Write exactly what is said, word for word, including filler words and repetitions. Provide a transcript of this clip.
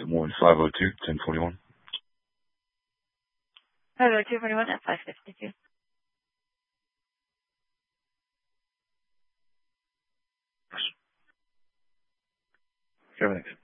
Des Moines, five oh two, ten forty-one. five oh two forty-one at five fifty-two. Sure, thanks.